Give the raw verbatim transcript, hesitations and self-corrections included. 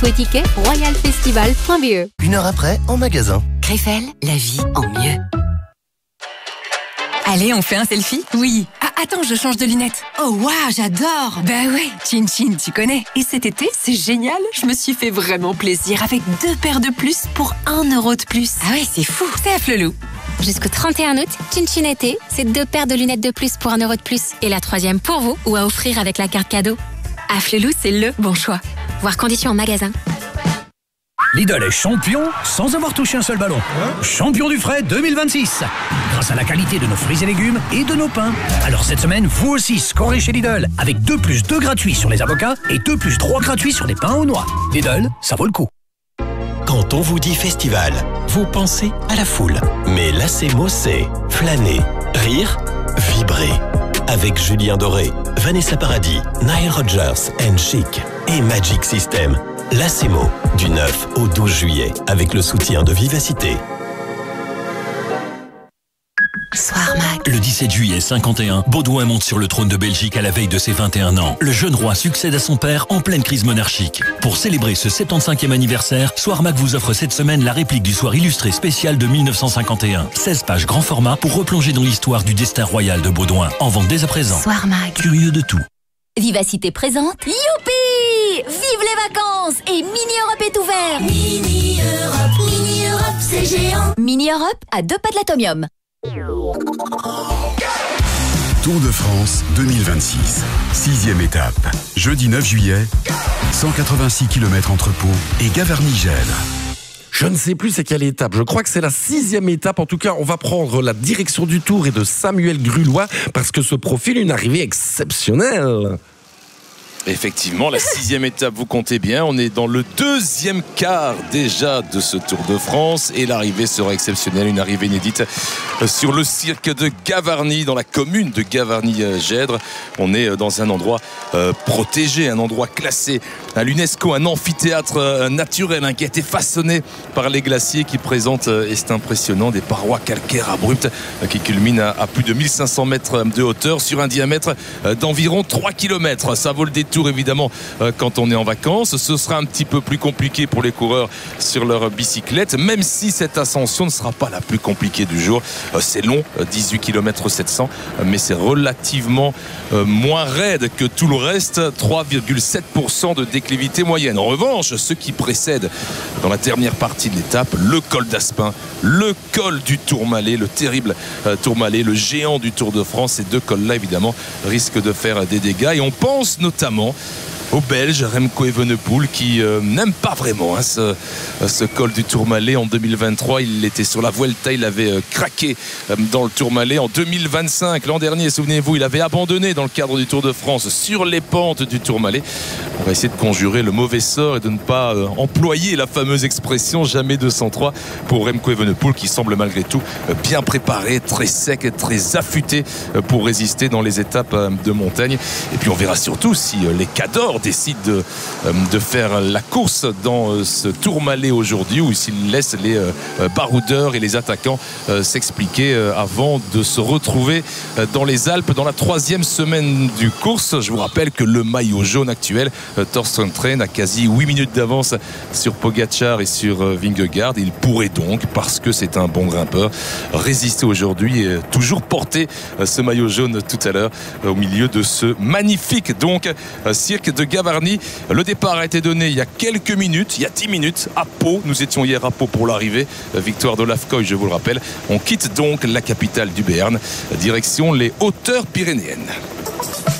Ou ticket royal festival point b e. Une heure après, en magasin. Krefel, la vie en mieux. Allez, on fait un selfie? Oui. Ah, attends, je change de lunettes. Oh, waouh, j'adore. Bah ouais, Chin Chin, tu connais. Et cet été, c'est génial. Je me suis fait vraiment plaisir avec deux paires de plus pour un euro de plus. Ah ouais, c'est fou. C'est à Flelou. Jusqu'au trente et un août, Chin Chin été, c'est deux paires de lunettes de plus pour un euro de plus. Et la troisième pour vous ou à offrir avec la carte cadeau. À Flelou, c'est le bon choix. Voir conditions en magasin. Lidl est champion sans avoir touché un seul ballon. Champion du frais deux mille vingt-six. Grâce à la qualité de nos fruits et légumes et de nos pains. Alors cette semaine, vous aussi scorez chez Lidl. Avec deux plus deux gratuits sur les avocats et deux plus trois gratuits sur les pains aux noix. Lidl, ça vaut le coup. Quand on vous dit festival, vous pensez à la foule. Mais l'Acemo, c'est flâner, rire, vibrer. Avec Julien Doré, Vanessa Paradis, Nile Rodgers and Chic et Magic System. L'Acemo, du neuf au douze juillet, avec le soutien de Vivacité. Soir Mag. Le dix-sept juillet cinquante et un, Baudouin monte sur le trône de Belgique à la veille de ses vingt et un ans. Le jeune roi succède à son père en pleine crise monarchique. Pour célébrer ce soixante-quinzième anniversaire, Soir Mag vous offre cette semaine la réplique du soir illustré spécial de mille neuf cent cinquante et un. seize pages grand format pour replonger dans l'histoire du destin royal de Baudouin. En vente dès à présent. Soir Mag. Curieux de tout. Vivacité présente. Youpi! Vive les vacances! Et Mini Europe est ouvert! Mini Europe, Mini Europe, c'est géant! Mini Europe à deux pas de l'atomium. Tour de France deux mille vingt-six. Sixième étape. Jeudi neuf juillet, cent quatre-vingt-six kilomètres entre Pau et Gavarnie-Gèdre. Je ne sais plus c'est quelle étape. Je crois que c'est la sixième étape. En tout cas, on va prendre la direction du Tour et de Samuel Grulois parce que se profile une arrivée exceptionnelle. Effectivement, la sixième étape, vous comptez bien, on est dans le deuxième quart déjà de ce Tour de France et l'arrivée sera exceptionnelle, une arrivée inédite sur le cirque de Gavarnie, dans la commune de Gavarnie-Gèdre. On est dans un endroit euh, protégé, un endroit classé à l'UNESCO, un amphithéâtre euh, naturel hein, qui a été façonné par les glaciers qui présentent, euh, et c'est impressionnant, des parois calcaires abruptes euh, qui culminent à, à plus de mille cinq cents mètres de hauteur sur un diamètre euh, d'environ trois kilomètres. Ça vaut le détour. Tour évidemment euh, quand on est en vacances. Ce sera un petit peu plus compliqué pour les coureurs sur leur bicyclette, même si cette ascension ne sera pas la plus compliquée du jour. Euh, c'est long, euh, dix-huit kilomètres sept cents, euh, mais c'est relativement euh, moins raide que tout le reste, trois virgule sept pour cent de déclivité moyenne. En revanche, ce qui précède dans la dernière partie de l'étape, le col d'Aspin, le col du Tourmalet, le terrible euh, Tourmalet, le géant du Tour de France. Ces deux cols-là évidemment risquent de faire des dégâts et on pense notamment au Belge Remco Evenepoel qui euh, n'aime pas vraiment hein, ce, ce col du Tourmalet. En deux mille vingt-trois, il était sur la Vuelta, il avait euh, craqué euh, dans le Tourmalet. En deux mille vingt-cinq, l'an dernier, souvenez-vous, il avait abandonné dans le cadre du Tour de France sur les pentes du Tourmalet. On va essayer de conjurer le mauvais sort et de ne pas euh, employer la fameuse expression jamais deux cent trois pour Remco Evenepoel qui semble malgré tout euh, bien préparé, très sec et très affûté euh, pour résister dans les étapes euh, de montagne. Et puis on verra surtout si euh, les cadors décide de, de faire la course dans ce Tourmalet aujourd'hui ou s'il laisse les baroudeurs et les attaquants s'expliquer avant de se retrouver dans les Alpes dans la troisième semaine du course. Je vous rappelle que le maillot jaune actuel, Thorsten Tren, a quasi huit minutes d'avance sur Pogacar et sur Vingegaard. Il pourrait donc, parce que c'est un bon grimpeur, résister aujourd'hui et toujours porter ce maillot jaune tout à l'heure au milieu de ce magnifique donc cirque de Gavarnie. Le départ a été donné il y a quelques minutes, il y a dix minutes à Pau. Nous étions hier à Pau pour l'arrivée. Victoire d'Olaf Koy, je vous le rappelle. On quitte donc la capitale du Béarn, direction les hauteurs pyrénéennes.